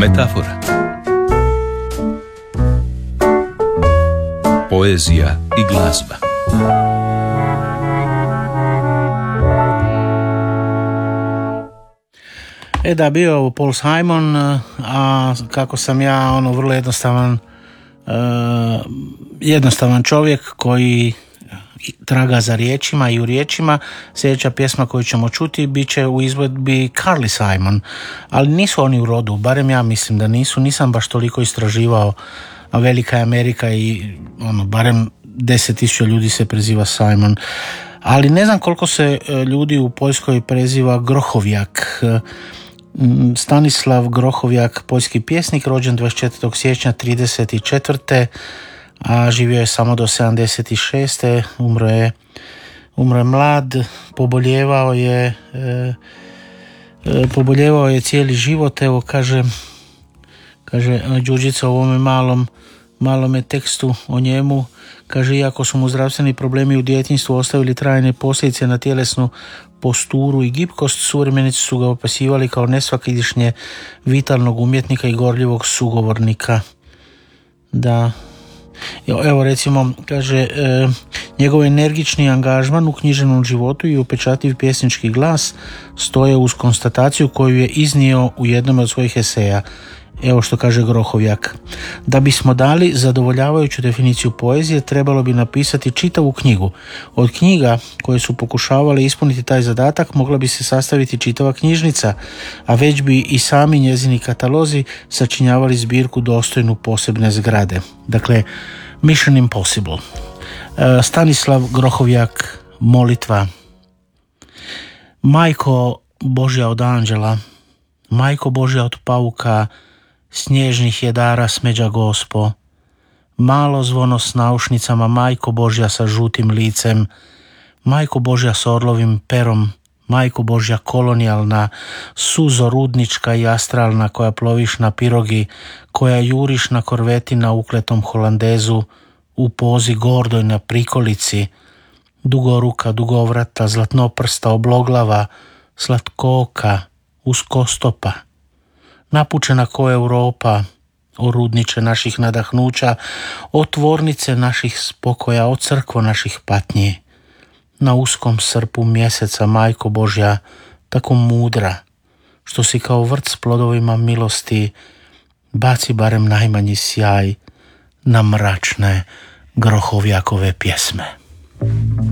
Metafora. Poezija i glazba. Da, bio Paul Simon, a kako sam ja vrlo jednostavan čovjek koji traga za riječima i u riječima. Sljedeća pjesma koju ćemo čuti bit će u izvedbi Carly Simon, ali nisu oni u rodu, barem ja mislim da nisu, nisam baš toliko istraživao, a velika je Amerika i barem 10,000 ljudi se preziva Simon, ali ne znam koliko se ljudi u Poljskoj preziva Grohovjak. Stanislav Grohovjak, poljski pjesnik, rođen 24. siječnja 1934. a živio je samo do 76. Umro je mlad, poboljevao je cijeli život. Evo kaže Đurđica u ovome malome tekstu o njemu, kaže, iako su mu zdravstveni problemi u djetinjstvu ostavili trajne posljedice na tjelesnu posturu i gibkost, suvremenici su ga opisivali kao nesvakidišnje vitalnog umjetnika i gorljivog sugovornika. Da. Evo recimo, kaže, njegov energični angažman u književnom životu i upečatljiv pjesnički glas stoje uz konstataciju koju je iznio u jednom od svojih eseja. Evo što kaže Grohovjak. Da bismo dali zadovoljavajuću definiciju poezije, trebalo bi napisati čitavu knjigu. Od knjiga koje su pokušavale ispuniti taj zadatak mogla bi se sastaviti čitava knjižnica, a već bi i sami njezini katalozi sačinjavali zbirku dostojnu posebne zgrade. Dakle, Mission Impossible. Stanislav Grohovjak, molitva. Majko Božja od anđela, Majko Božja od pauka, snježnih jedara smeđa Gospo, malo zvono s naušnicama, Majko Božja sa žutim licem, Majko Božja s orlovim perom, Majko Božja kolonijalna, suzorudnička i astralna, koja ploviš na pirogi, koja juriš na korveti na ukletom Holandezu, u pozi gordoj na prikolici, dugoruka, dugovrata, zlatnoprsta, obloglava, slatkooka, uskostopa, napučena ko Europa, o rudniče naših nadahnuća, o tvornice naših spokoja, o crkvo naših patnji. Na uskom srpu mjeseca, Majko Božja, tako mudra, što si kao vrt s plodovima milosti, baci barem najmanji sjaj na mračne Grohovjakove pjesme.